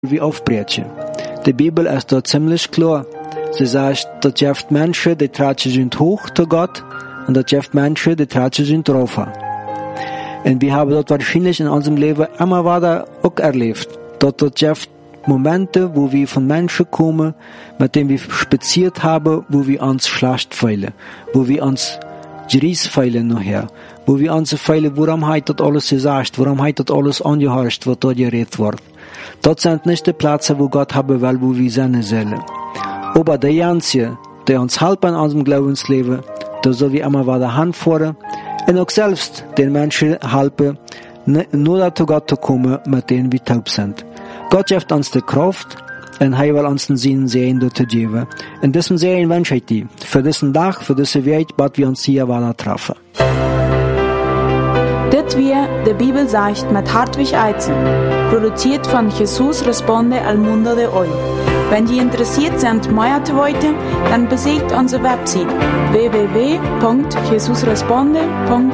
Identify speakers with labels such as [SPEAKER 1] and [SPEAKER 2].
[SPEAKER 1] wie aufbrechen. Die Bibel ist dort ziemlich klar. Sie sagt, dass gibt Menschen, die tratschen sind hoch zu Gott und dass gibt Menschen, die tratschen sind drauf. Und wir haben dort wahrscheinlich in unserem Leben immer weiter auch erlebt. Dort gibt Momente, wo wir von Menschen kommen, mit denen wir spaziert haben, wo wir uns schlecht fühlen, wo wir uns Gries fühlen nachher, wo wir uns fühlen, warum hat das alles gesagt, warum hat das alles angehört, was dort geredet wird. Dort sind nicht die Plätze, wo Gott haben will, wo wir sein sollen. Aber der Einzige, der uns helfen in unserem Glaubensleben, da soll wir immer weiter hinfahren und auch selbst den Menschen helfen, nur zu Gott zu kommen, mit denen wir taub sind. Gott gibt uns die Kraft und er will uns den Sinn sehen, zu geben. In diesem Sehen wünsche ich dir, für diesen Tag, für diese Welt, was wir uns hier weiter treffen.
[SPEAKER 2] Dit wir de Bibel sagt mit Hartwig Eizen, produziert von Jesus Responde al Mundo de Hoy. Wenn Sie interessiert sind, mehr zu wissen, dann besucht unsere Website www.jesusresponde.org.